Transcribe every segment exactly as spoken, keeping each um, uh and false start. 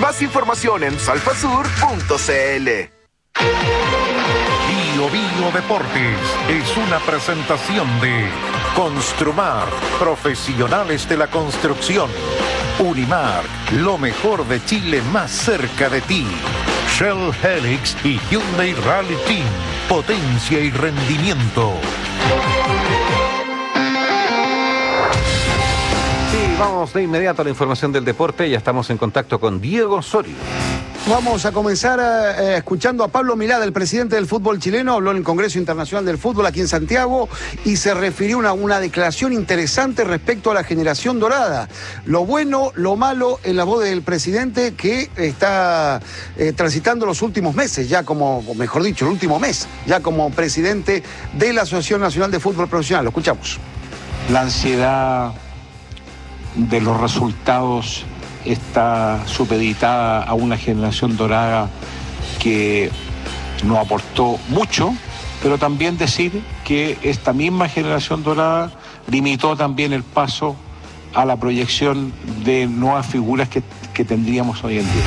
Más información en salfasur punto c l. Bio Bio Deportes es una presentación de Construmar, profesionales de la construcción. Unimark, lo mejor de Chile más cerca de ti. Shell Helix y Hyundai Rally Team, potencia y rendimiento. Sí, vamos de inmediato a la información del deporte. Ya estamos en contacto con Diego Osorio. Vamos a comenzar eh, escuchando a Pablo Milad, el presidente del fútbol chileno. Habló en el Congreso Internacional del Fútbol aquí en Santiago y se refirió a una, una declaración interesante respecto a la generación dorada. Lo bueno, lo malo en la voz del presidente que está eh, transitando los últimos meses, ya como, o mejor dicho, el último mes, ya como presidente de la Asociación Nacional de Fútbol Profesional. Lo escuchamos. La ansiedad de los resultados está supeditada a una generación dorada que nos aportó mucho, pero también decir que esta misma generación dorada limitó también el paso a la proyección de nuevas figuras que, que tendríamos hoy en día.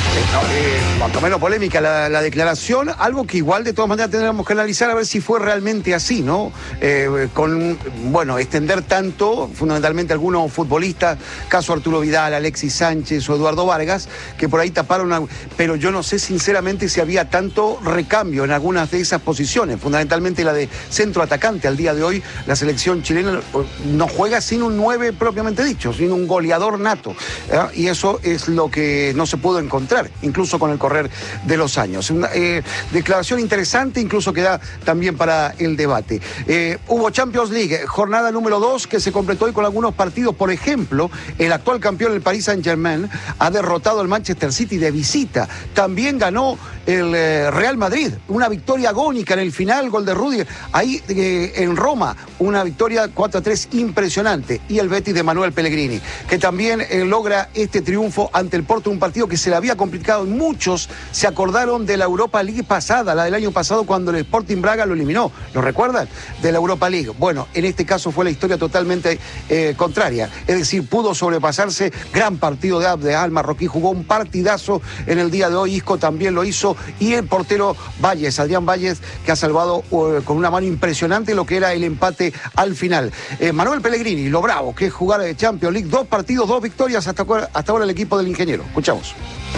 Eh, cuanto menos polémica la, la declaración, algo que igual de todas maneras tendríamos que analizar a ver si fue realmente así, ¿no? Eh, con, bueno, extender tanto, fundamentalmente algunos futbolistas, caso Arturo Vidal, Alexis Sánchez o Eduardo Vargas, que por ahí taparon, una, pero yo no sé sinceramente si había tanto recambio en algunas de esas posiciones, fundamentalmente la de centro atacante. Al día de hoy la selección chilena no juega sin un nueve propiamente dicho, sin un goleador nato, ¿eh? Y eso es lo que no se pudo encontrar, incluso con el correr de los años. Una eh, declaración interesante, incluso que da también para el debate. Eh, hubo Champions League, jornada número dos, que se completó hoy con algunos partidos. Por ejemplo, el actual campeón, el Paris Saint-Germain, ha derrotado al Manchester City de visita. También ganó el eh, Real Madrid, una victoria agónica en el final, gol de Rudiger. Ahí eh, en Roma, una victoria cuatro a tres impresionante. Y el Betis de Manuel Pellegrini, que también eh, logra este triunfo ante el Porto, un partido que se le había complicado. Muchos se acordaron de la Europa League pasada, la del año pasado, cuando el Sporting Braga lo eliminó. ¿Lo recuerdan? De la Europa League. Bueno, en este caso fue la historia totalmente eh, contraria. Es decir, pudo sobrepasarse. Gran partido de Abdel Marroquí, jugó un partidazo en el día de hoy. Isco también lo hizo. Y el portero Valles, Adrián Valles, que ha salvado uh, con una mano impresionante lo que era el empate al final. Eh, Manuel Pellegrini, lo bravo que es jugar de Champions League. Dos partidos, dos victorias hasta, hasta ahora el equipo del ingeniero. Escuchamos.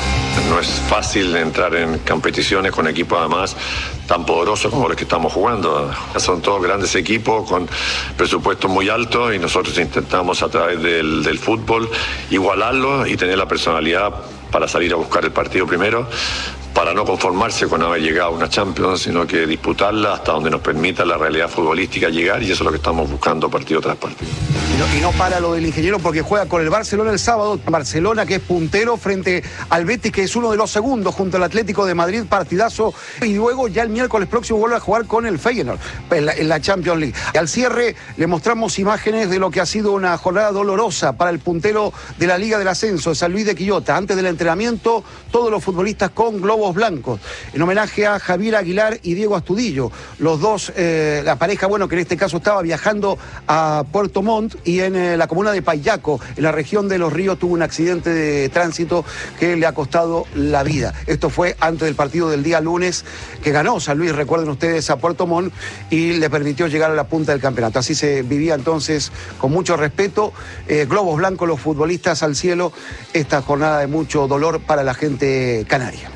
No es fácil entrar en competiciones con equipos además tan poderosos como los que estamos jugando. Son todos grandes equipos con presupuestos muy altos y nosotros intentamos a través del, del fútbol igualarlo y tener la personalidad para salir a buscar el partido primero, para no conformarse con haber llegado a una Champions, sino que disputarla hasta donde nos permita la realidad futbolística llegar, y eso es lo que estamos buscando partido tras partido. Y no, y no para lo del ingeniero porque juega con el Barcelona el sábado. Barcelona, que es puntero, frente al Betis, que es uno de los segundos, junto al Atlético de Madrid, partidazo. Y luego ya el miércoles próximo vuelve a jugar con el Feyenoord en la, en la Champions League. Y al cierre le mostramos imágenes de lo que ha sido una jornada dolorosa para el puntero de la Liga del Ascenso, de San Luis de Quillota. Antes del entrenamiento, todos los futbolistas con globos blancos, en homenaje a Javier Aguilar y Diego Astudillo. Los dos, eh, la pareja, bueno, que en este caso estaba viajando a Puerto Montt, y en eh, la comuna de Payaco, en la región de Los Ríos, tuvo un accidente de tránsito que le ha costado la vida. Esto fue antes del partido del día lunes, que ganó San Luis, recuerden ustedes, a Puerto Montt, y le permitió llegar a la punta del campeonato. Así se vivía entonces, con mucho respeto, eh, globos blancos, los futbolistas al cielo, esta jornada de mucho dolor para la gente canaria.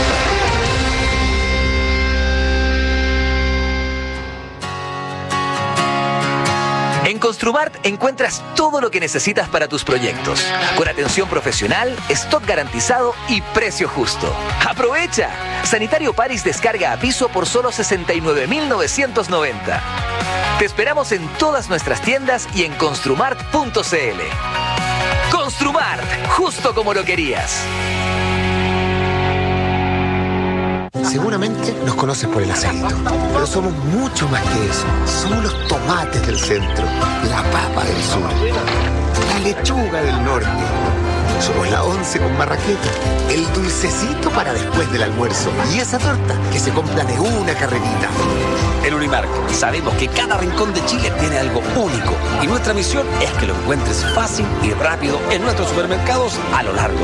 En Construmart encuentras todo lo que necesitas para tus proyectos, con atención profesional, stock garantizado y precio justo. ¡Aprovecha! Sanitario Paris descarga a piso por solo sesenta y nueve mil novecientos noventa. Te esperamos en todas nuestras tiendas y en construmart punto c l. Construmart, justo como lo querías. Seguramente nos conoces por el acento, pero somos mucho más que eso. Somos los tomates del centro, la papa del sur, la lechuga del norte. Somos la once con marraqueta, el dulcecito para después del almuerzo y esa torta que se compra de una carrerita. En Unimark sabemos que cada rincón de Chile tiene algo único y nuestra misión es que lo encuentres fácil y rápido en nuestros supermercados a lo largo